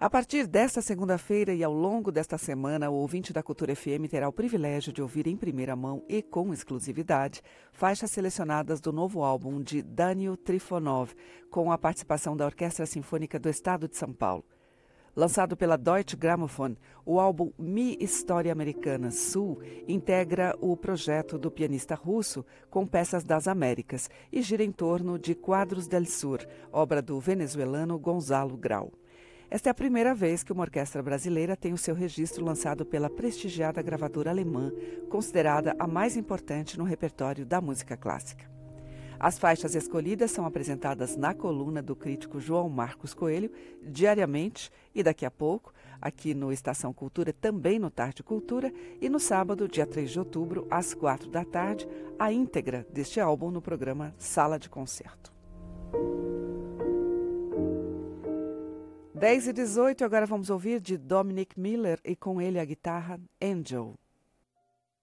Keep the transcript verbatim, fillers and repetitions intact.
A partir desta segunda-feira e ao longo desta semana, o ouvinte da Cultura F M terá o privilégio de ouvir em primeira mão e com exclusividade faixas selecionadas do novo álbum de Daniel Trifonov, com a participação da Orquestra Sinfônica do Estado de São Paulo. Lançado pela Deutsche Grammophon, o álbum Mi História Americana Sul integra o projeto do pianista russo com peças das Américas e gira em torno de Quadros del Sur, obra do venezuelano Gonzalo Grau. Esta é a primeira vez que uma orquestra brasileira tem o seu registro lançado pela prestigiada gravadora alemã, considerada a mais importante no repertório da música clássica. As faixas escolhidas são apresentadas na coluna do crítico João Marcos Coelho, diariamente e daqui a pouco, aqui no Estação Cultura, também no Tarde Cultura, e no sábado, dia três de outubro, às quatro da tarde, a íntegra deste álbum no programa Sala de Concerto. dez e dezoito, agora vamos ouvir de Dominic Miller e com ele a guitarra Angel.